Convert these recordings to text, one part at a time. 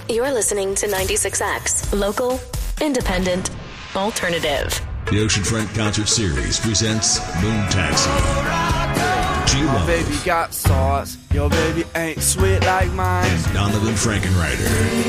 You're listening to 96X, local, independent, alternative. The Oceanfront Concert Series presents Moon Taxi. Your baby got sauce. Your baby ain't sweet like mine. Donovan Frankenreiter.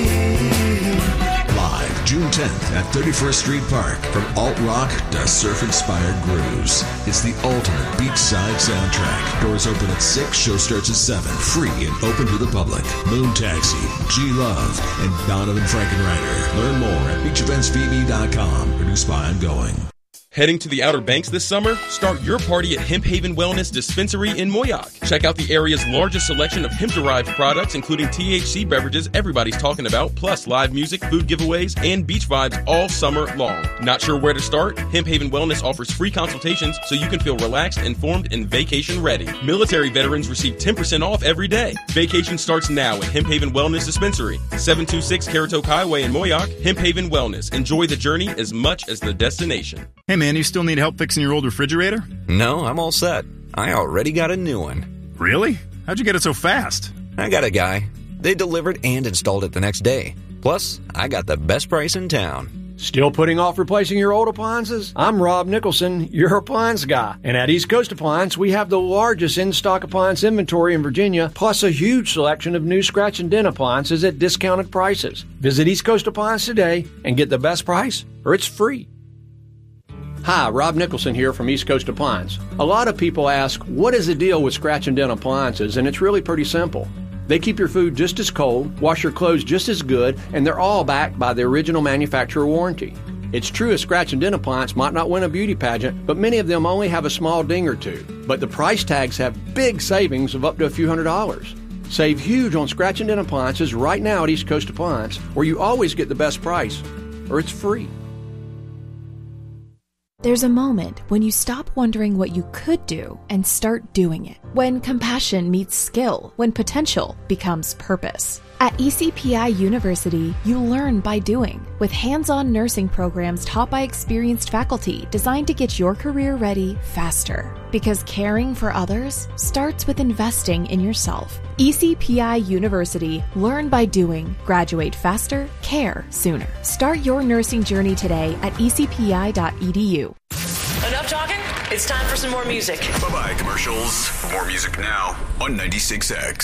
Live June 10th at 31st Street Park. From alt-rock to surf-inspired grooves. It's the ultimate beachside soundtrack. Doors open at 6, show starts at 7. Free and open to the public. Moon Taxi, G-Love, and Donovan Frankenreiter. Learn more at beacheventsvb.com. Produced by Ongoing. Heading to the Outer Banks this summer? Start your party at Hemp Haven Wellness Dispensary in Moyock. Check out the area's largest selection of hemp-derived products, including THC beverages everybody's talking about, plus live music, food giveaways, and beach vibes all summer long. Not sure where to start? Hemp Haven Wellness offers free consultations so you can feel relaxed, informed, and vacation ready. Military veterans receive 10% off every day. Vacation starts now at Hemp Haven Wellness Dispensary, 726 Caratok Highway in Moyock. Hemp Haven Wellness. Enjoy the journey as much as the destination. Hey man, you still need help fixing your old refrigerator? No, I'm all set. I already got a new one. Really? How'd you get it so fast? I got a guy. They delivered and installed it the next day. Plus, I got the best price in town. Still putting off replacing your old appliances? I'm Rob Nicholson, your appliance guy. And at East Coast Appliance, we have the largest in-stock appliance inventory in Virginia, plus a huge selection of new scratch and dent appliances at discounted prices. Visit East Coast Appliance today and get the best price, or it's free. Hi, Rob Nicholson here from East Coast Appliance. A lot of people ask, what is the deal with scratch and dent appliances? And it's really pretty simple. They keep your food just as cold, wash your clothes just as good, and they're all backed by the original manufacturer warranty. It's true a scratch and dent appliance might not win a beauty pageant, but many of them only have a small ding or two. But the price tags have big savings of up to a few $100s. Save huge on scratch and dent appliances right now at East Coast Appliance, where you always get the best price, or it's free. There's a moment when you stop wondering what you could do and start doing it. When compassion meets skill, when potential becomes purpose. At ECPI University, you learn by doing, with hands-on nursing programs taught by experienced faculty designed to get your career ready faster. Because caring for others starts with investing in yourself. ECPI University. Learn by doing. Graduate faster. Care sooner. Start your nursing journey today at ecpi.edu. Enough talking? It's time for some more music. Bye-bye, commercials. More music now on 96X.